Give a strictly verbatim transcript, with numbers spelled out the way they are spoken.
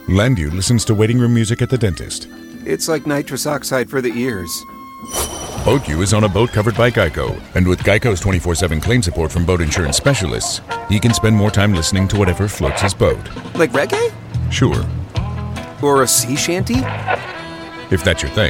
Landu listens to waiting room music at the dentist. It's like nitrous oxide for the ears. BoatU is on a boat covered by Geico, and with Geico's twenty-four seven claim support from boat insurance specialists, he can spend more time listening to whatever floats his boat. Like reggae? Sure. Or a sea shanty? If that's your thing.